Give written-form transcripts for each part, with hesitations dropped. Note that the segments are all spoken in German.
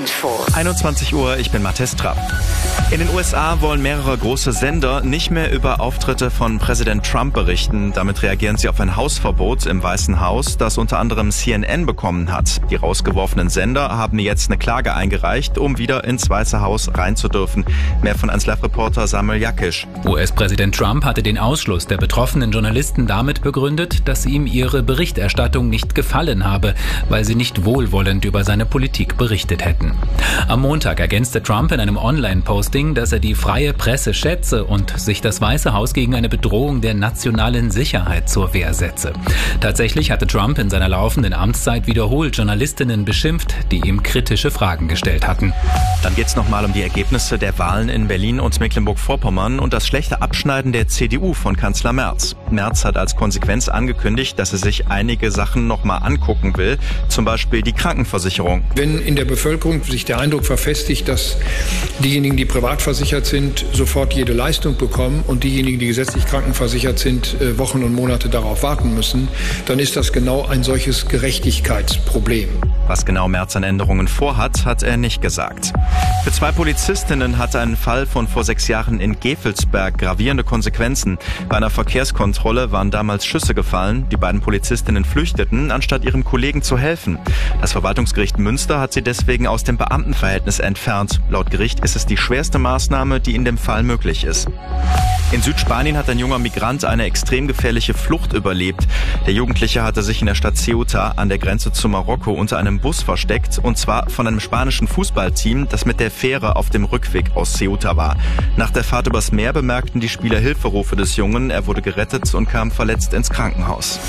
Info. 21 Uhr, ich bin Mathis Trapp. In den USA wollen mehrere große Sender nicht mehr über Auftritte von Präsident Trump berichten. Damit reagieren sie auf ein Hausverbot im Weißen Haus, das unter anderem CNN bekommen hat. Die rausgeworfenen Sender haben jetzt eine Klage eingereicht, um wieder ins Weiße Haus rein zu dürfen. Mehr von 1Live-Reporter Samuel Jakisch. US-Präsident Trump hatte den Ausschluss der betroffenen Journalisten damit begründet, dass ihm ihre Berichterstattung nicht gefallen habe, weil sie nicht wohlwollend über seine Politik berichtet hätten. Am Montag ergänzte Trump in einem Online-Posting, dass er die freie Presse schätze und sich das Weiße Haus gegen eine Bedrohung der nationalen Sicherheit zur Wehr setze. Tatsächlich hatte Trump in seiner laufenden Amtszeit wiederholt Journalistinnen beschimpft, die ihm kritische Fragen gestellt hatten. Dann geht's nochmal um die Ergebnisse der Wahlen in Berlin und Mecklenburg-Vorpommern und das schlechte Abschneiden der CDU von Kanzler Merz. Merz hat als Konsequenz angekündigt, dass er sich einige Sachen nochmal angucken will, zum Beispiel die Krankenversicherung. Wenn in der Bevölkerung sich der Eindruck verfestigt, dass diejenigen, die privat versichert sind, sofort jede Leistung bekommen und diejenigen, die gesetzlich krankenversichert sind, Wochen und Monate darauf warten müssen, dann ist das genau ein solches Gerechtigkeitsproblem. Was genau Merz an Änderungen vorhat, hat er nicht gesagt. Für 2 Polizistinnen hatte ein Fall von vor 6 Jahren in Gevelsberg gravierende Konsequenzen. Bei einer Verkehrskontrolle waren damals Schüsse gefallen. Die beiden Polizistinnen flüchteten, anstatt ihrem Kollegen zu helfen. Das Verwaltungsgericht Münster hat sie deswegen aus dem Beamtenverhältnis entfernt. Laut Gericht ist es die schwerste Maßnahme, die in dem Fall möglich ist. In Südspanien hat ein junger Migrant eine extrem gefährliche Flucht überlebt. Der Jugendliche hatte sich in der Stadt Ceuta an der Grenze zu Marokko unter einem Bus versteckt, und zwar von einem spanischen Fußballteam, das mit der Fähre auf dem Rückweg aus Ceuta war. Nach der Fahrt übers Meer bemerkten die Spieler Hilferufe des Jungen. Er wurde gerettet und kam verletzt ins Krankenhaus.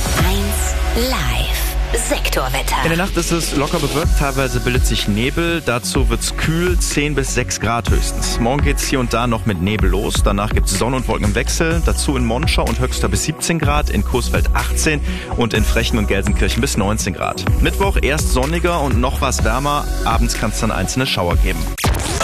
1Live. Sektorwetter. In der Nacht ist es locker bewölkt, teilweise bildet sich Nebel. Dazu wird's kühl, 10 bis 6 Grad höchstens. Morgen geht's hier und da noch mit Nebel los. Danach gibt's Sonne und Wolken im Wechsel. Dazu in Monschau und Höxter bis 17 Grad, in Coesfeld 18 und in Frechen und Gelsenkirchen bis 19 Grad. Mittwoch erst sonniger und noch was wärmer. Abends kann's dann einzelne Schauer geben.